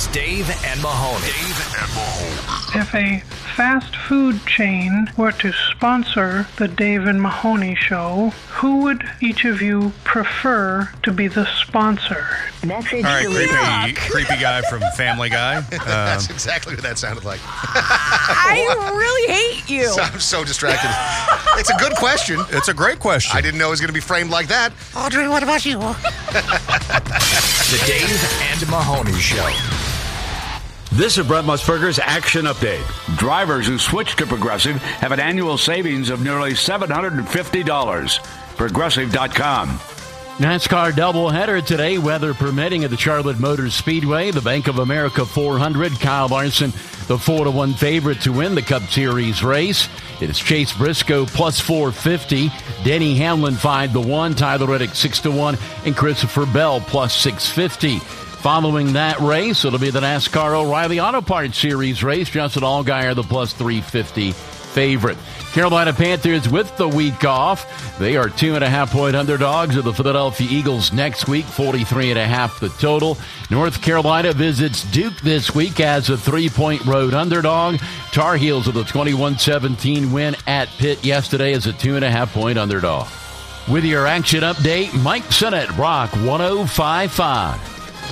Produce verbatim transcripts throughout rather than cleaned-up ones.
Dave and Mahoney. Dave and Mahoney. If a fast food chain were to sponsor the Dave and Mahoney show, who would each of you prefer to be the sponsor? Message All right, deleted. creepy, creepy guy from Family Guy. That's Um, exactly what that sounded like. I really hate you. So, I'm so distracted. It's a good question. it's a great question. I didn't know it was going to be framed like that. Audrey, what about you? The Dave and Mahoney Show. This is Brett Musburger's Action Update. Drivers who switch to Progressive have an annual savings of nearly seven hundred fifty dollars. Progressive dot com. NASCAR doubleheader today, weather permitting, at the Charlotte Motor Speedway. The Bank of America four hundred. Kyle Larson, the four to one favorite to win the Cup Series race. It's Chase Briscoe plus four fifty. Denny Hamlin five to one. Tyler Reddick six to one. And Christopher Bell plus six fifty. Following that race, it'll be the NASCAR O'Reilly Auto Parts Series race. Justin Allgaier, the plus three fifty favorite. Carolina Panthers with the week off. They are two and a half point underdogs of the Philadelphia Eagles next week, forty-three and a half the total. North Carolina visits Duke this week as a three-point road underdog. Tar Heels with a twenty-one seventeen win at Pitt yesterday as a two and a half point underdog. With your action update, Mike Sennett, Rock one oh five point five.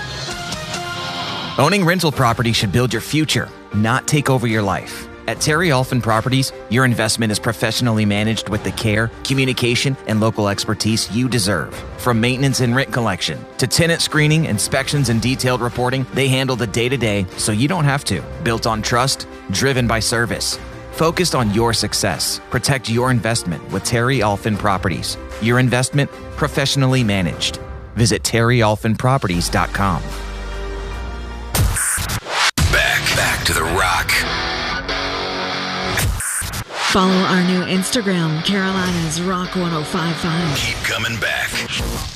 Owning rental property should build your future, not take over your life. At Terry Alphin Properties, your investment is professionally managed with the care, communication, and local expertise you deserve. From maintenance and rent collection to tenant screening, inspections, and detailed reporting, they handle the day-to-day so you don't have to. Built on trust, driven by service. Focused on your success. Protect your investment with Terry Alphin Properties. Your investment, professionally managed. Visit terry alphin properties dot com. Back, back to the Rock. Follow our new Instagram, Carolina's Rock one oh five point five. Keep coming back.